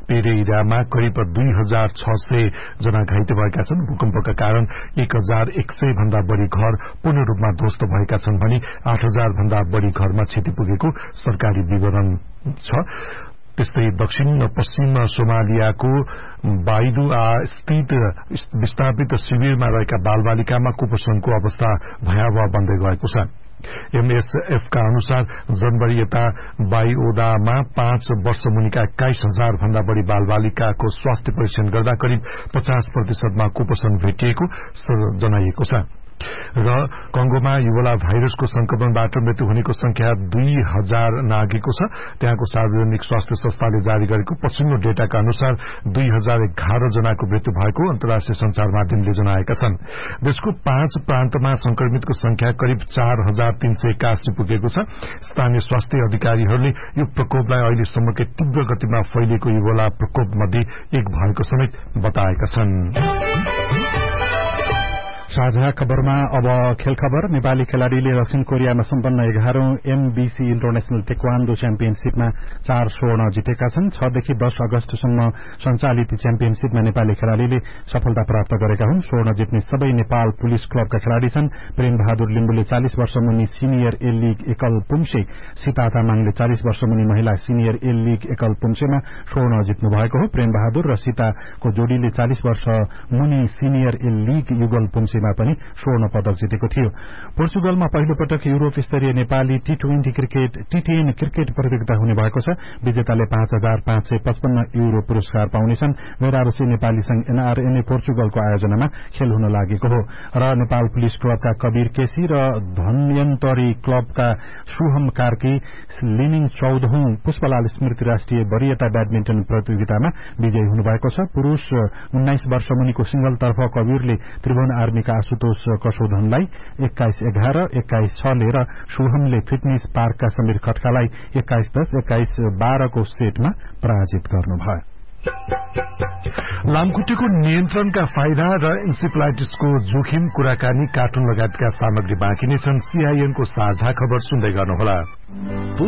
पेरेइरामा करिब 2600 जना घाइते भएका छन्। भूकम्पका कारण 1100 भन्दा बढ़ी घर पूर्ण रूपमा ध्वस्त भएका छन् भने 8000 भन्दा बढ़ी घरमा क्षति पुगेको सरकारी विवरण छ। त्यस्तै दक्षिण पश्चिम सोमालियाको बाइदुआ स्थित विस्थापित शिविरमा रहेका बालबालिकामा कुपोषणको अवस्था भयावह बन्दै गएको छ। MSF का अनुसार जनवरी यता बाइओदामा 5 वर्ष मुनिका 21,000 भन्दा बढ़ी बालबालिकाको स्वास्थ्य परीक्षण गर्दा करिब 50% मा कुपोषण भेटिएको जनाइएको छ। र कंगोमा इबोला भाइरसको संक्रमणबाट मृत्यु हुनेको संख्या 2000 नागेको छ। त्यहाँको सार्वजनिक स्वास्थ्य संस्थाले जारी गरेको पछिल्लो डेटाका अनुसार 2011 जनाको मृत्यु भएको अन्तर्राष्ट्रिय संचार माध्यमले जनाएका छन्। देशको 5 प्रान्तमा संक्रमितको संख्या करिब 4381 पुगेको छ। स्थानीय स्वास्थ्य अधिकारीहरूले यो प्रकोपलाई अहिलेसम्मकै तीव्र गतिमा फैलिएको इबोला प्रकोप मध्ये एक भएको समेत बताएका छन्। साझा खबरमा अब खेल खबर। नेपाली खेलाड़ीले दक्षिण कोरियामा सम्पन्न 11औं MBC इन्टरनेशनल टेक्वान्डो च्याम्पियनशीपमा 4 स्वर्ण जितेका छन्। 6 देखि 10 अगस्तसम्म सञ्चालित च्याम्पियनशीपमा नेपाली खेलाड़ीले सफलता प्राप्त गरेका हुन्। स्वर्ण जित्ने सबै नेपाल पुलिस क्लबका खेलाड़ी छन्। प्रेम बहादुर लिम्बुले 40 वर्ष मुनि सिनियर ए लीग एकल पुम्से, सीता तामाङले 40 वर्ष मुनि महिला सिनियर ए लीग एकल पुम्सेमा स्वर्ण जित्नु भएको हो। प्रेम बहादुर र सीताको जोड़ीले 40 वर्ष मुनि सिनियर ए लीग युगल पुम्से पनि स्वर्ण पदक जितेको थियो। पोर्चुगलमा पहिलो पटक युरोप स्तरीय नेपाली टी20 क्रिकेट टी10 क्रिकेट प्रतियोगिता हुने भएको छ। विजेताले 5555 युरो पुरस्कार पाउनेछन्। गैरावसी नेपाली संघ NRNA पोर्चुगलको आयोजनामा खेल हुन लागेको हो। र नेपाल पुलिस क्लबका कबीर केसी र धन्यन्तरी क्लबका शुभम कार्की लिनिङ 14औं पुष्पलाल स्मृति राष्ट्रिय वरियता ब्याडमिन्टन प्रतियोगितामा विजयी हुनुभएको छ। पुरूष 19 वर्ष मुनिको सिंगलतर्फ कबीरले त्रिभुवन आर्मीका आशुतोष कसोधनलाई 21-11, 21-6 र शुभमले फिटनेस पार्कका समीर खड्कालाई 21-10, 21-12 को सेटमा पराजित गर्नुभयो। लामखुट्टेको नियन्त्रणका फाइदा र इन्सेफ्लाइटिसको जोखिम, कुराकानी, कार्टुन लगायतका सामग्री बाँकी नै छन्। CIN को साझा खबर सुन्दै गर्नुहोला।